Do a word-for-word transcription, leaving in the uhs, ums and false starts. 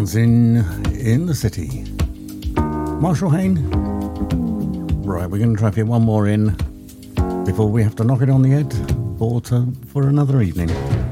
Dancing in the City. Marshall Hayne. Right, we're going to try to fit one more in before we have to knock it on the head for, to, for another evening.